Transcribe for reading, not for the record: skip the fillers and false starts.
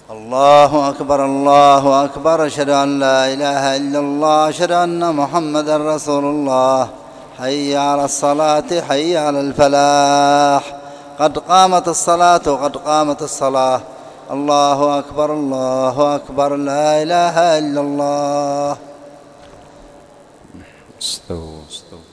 الله أكبر الله أكبر، أشهد أن لا إله إلا الله، أشهد أن محمدا رسول الله. حي على الصلاة حي على الفلاح، قد قامت الصلاة قد قامت الصلاة. الله أكبر الله أكبر، لا إله إلا الله. استووا استووا.